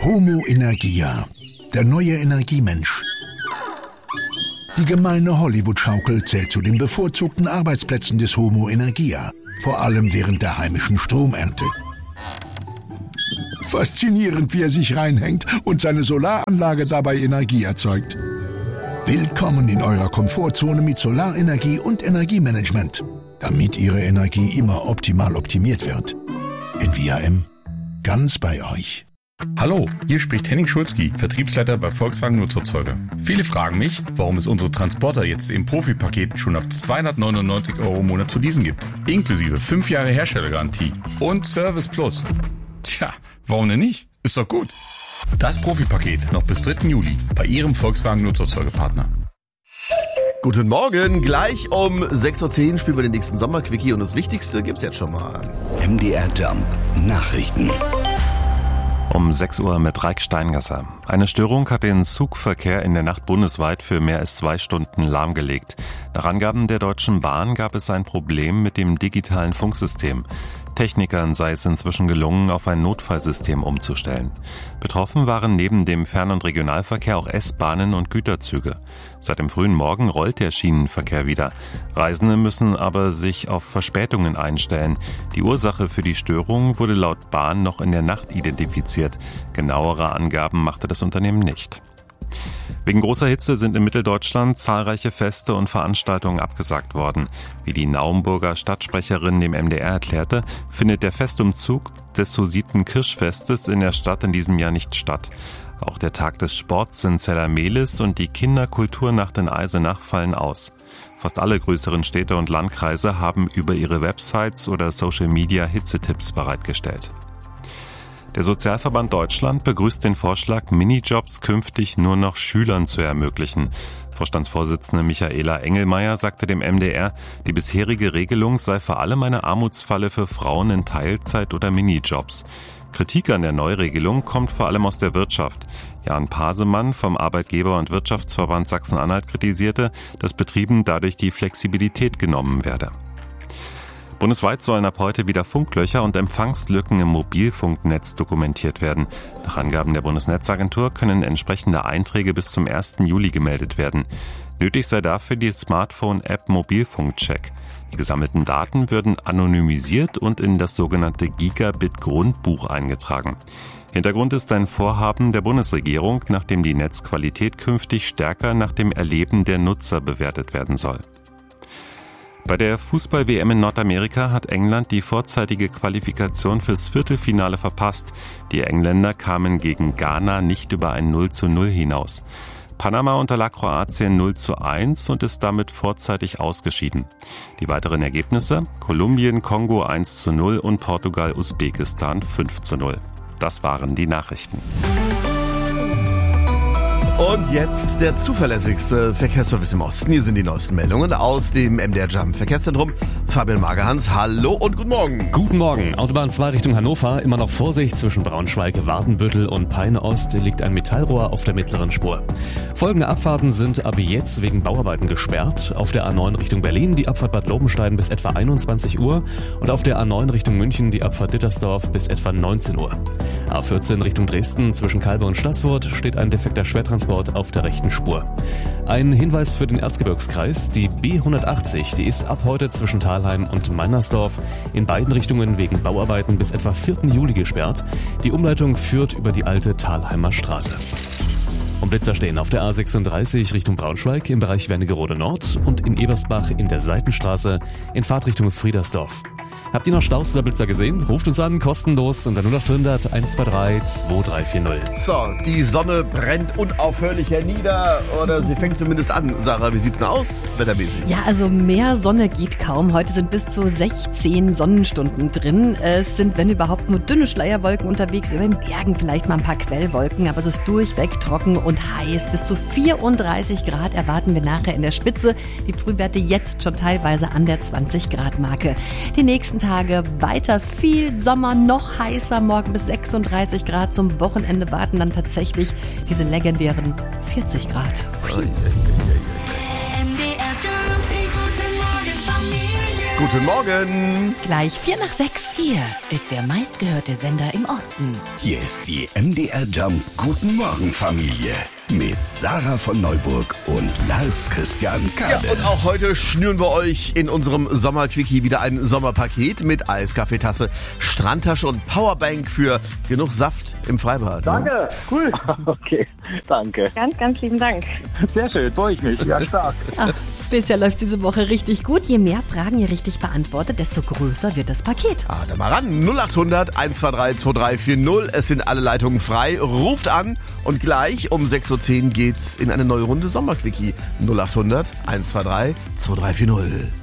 Homo Energia, der neue Energiemensch. Die gemeine Hollywood-Schaukel zählt zu den bevorzugten Arbeitsplätzen des Homo Energia, vor allem während der heimischen Stromernte. Faszinierend, wie er sich reinhängt und seine Solaranlage dabei Energie erzeugt. Willkommen in eurer Komfortzone mit Solarenergie und Energiemanagement, damit Ihre Energie immer optimal optimiert wird. NVIM, ganz bei euch. Hallo, hier spricht Henning Schulzki, Vertriebsleiter bei Volkswagen Nutzfahrzeuge. Viele fragen mich, warum es unsere Transporter jetzt im Profipaket schon ab 299 € im Monat zu leasen gibt. Inklusive 5 Jahre Herstellergarantie und Service Plus. Tja, warum denn nicht? Ist doch gut. Das Profipaket noch bis 3. Juli bei Ihrem Volkswagen Nutzfahrzeugepartner. Guten Morgen, gleich um 6:10 Uhr spielen wir den nächsten Sommerquickie und das Wichtigste gibt's jetzt schon mal. MDR Jump Nachrichten. Um 6 Uhr mit Raik Steingasser. Eine Störung hat den Zugverkehr in der Nacht bundesweit für mehr als 2 Stunden lahmgelegt. Nach Angaben der Deutschen Bahn gab es ein Problem mit dem digitalen Funksystem. Technikern sei es inzwischen gelungen, auf ein Notfallsystem umzustellen. Betroffen waren neben dem Fern- und Regionalverkehr auch S-Bahnen und Güterzüge. Seit dem frühen Morgen rollt der Schienenverkehr wieder. Reisende müssen aber sich auf Verspätungen einstellen. Die Ursache für die Störung wurde laut Bahn noch in der Nacht identifiziert. Genauere Angaben machte das Unternehmen nicht. Wegen großer Hitze sind in Mitteldeutschland zahlreiche Feste und Veranstaltungen abgesagt worden. Wie die Naumburger Stadtsprecherin dem MDR erklärte, findet der Festumzug des Hussiten-Kirschfestes in der Stadt in diesem Jahr nicht statt. Auch der Tag des Sports in Zellermehlis und die Kinderkulturnacht in Eisenach fallen aus. Fast alle größeren Städte und Landkreise haben über ihre Websites oder Social Media Hitzetipps bereitgestellt. Der Sozialverband Deutschland begrüßt den Vorschlag, Minijobs künftig nur noch Schülern zu ermöglichen. Vorstandsvorsitzende Michaela Engelmeier sagte dem MDR, die bisherige Regelung sei vor allem eine Armutsfalle für Frauen in Teilzeit- oder Minijobs. Kritik an der Neuregelung kommt vor allem aus der Wirtschaft. Jan Pasemann vom Arbeitgeber- und Wirtschaftsverband Sachsen-Anhalt kritisierte, dass Betrieben dadurch die Flexibilität genommen werde. Bundesweit sollen ab heute wieder Funklöcher und Empfangslücken im Mobilfunknetz dokumentiert werden. Nach Angaben der Bundesnetzagentur können entsprechende Einträge bis zum 1. Juli gemeldet werden. Nötig sei dafür die Smartphone-App Mobilfunkcheck. Die gesammelten Daten würden anonymisiert und in das sogenannte Gigabit-Grundbuch eingetragen. Hintergrund ist ein Vorhaben der Bundesregierung, nachdem die Netzqualität künftig stärker nach dem Erleben der Nutzer bewertet werden soll. Bei der Fußball-WM in Nordamerika hat England die vorzeitige Qualifikation fürs Viertelfinale verpasst. Die Engländer kamen gegen Ghana nicht über ein 0:0 hinaus. Panama unterlag Kroatien 0:1 und ist damit vorzeitig ausgeschieden. Die weiteren Ergebnisse: Kolumbien, Kongo 1:0 und Portugal, Usbekistan 5:0. Das waren die Nachrichten. Und jetzt der zuverlässigste Verkehrsservice im Osten. Hier sind die neuesten Meldungen aus dem MDR Jump Verkehrszentrum. Fabian Magerhans, hallo und guten Morgen. Guten Morgen. Autobahn 2 Richtung Hannover. Immer noch Vorsicht zwischen Braunschweig, Wartenbüttel und Peine Ost liegt ein Metallrohr auf der mittleren Spur. Folgende Abfahrten sind ab jetzt wegen Bauarbeiten gesperrt. Auf der A9 Richtung Berlin die Abfahrt Bad Lobenstein bis etwa 21 Uhr und auf der A9 Richtung München die Abfahrt Dittersdorf bis etwa 19 Uhr. A14 Richtung Dresden zwischen Kalbe und Stassfurt steht ein defekter Schwertransport auf der rechten Spur. Ein Hinweis für den Erzgebirgskreis: Die B180, die ist ab heute zwischen Thalheim und Meinersdorf in beiden Richtungen wegen Bauarbeiten bis etwa 4. Juli gesperrt. Die Umleitung führt über die alte Thalheimer Straße. Und Blitzer stehen auf der A36 Richtung Braunschweig im Bereich Wernigerode Nord und in Ebersbach in der Seitenstraße in Fahrtrichtung Friedersdorf. Habt ihr noch Staus oder Blitzer gesehen? Ruft uns an, kostenlos unter 0800 123 2340. So, die Sonne brennt unaufhörlich hernieder oder sie fängt zumindest an. Sarah, wie sieht's denn aus, wettermäßig? Ja, also mehr Sonne geht kaum. Heute sind bis zu 16 Sonnenstunden drin. Es sind, wenn überhaupt, nur dünne Schleierwolken unterwegs. Über den Bergen vielleicht mal ein paar Quellwolken, aber es ist durchweg trocken und heiß. Bis zu 34 Grad erwarten wir nachher in der Spitze. Die Frühwerte jetzt schon teilweise an der 20-Grad-Marke. Die nächsten Tage weiter viel Sommer, noch heißer, morgen bis 36 Grad. Zum Wochenende warten dann tatsächlich diese legendären 40 Grad. Guten Morgen. Gleich 5:45. Hier ist der meistgehörte Sender im Osten. Hier ist die MDR Jump Guten Morgen Familie mit Sarah von Neuburg und Lars Christian Kade. Ja, und auch heute schnüren wir euch in unserem Sommerquickie wieder ein Sommerpaket mit Eiskaffeetasse, Strandtasche und Powerbank für genug Saft im Freibad. Danke, cool. Okay, danke. Ganz, ganz lieben Dank. Sehr schön, freue ich mich. Ja, stark. Bisher läuft diese Woche richtig gut. Je mehr Fragen ihr richtig beantwortet, desto größer wird das Paket. Da mal ran. 0800 123 2340. Es sind alle Leitungen frei. Ruft an und gleich um 6:10 Uhr geht's in eine neue Runde Sommerquickie. 0800 123 2340.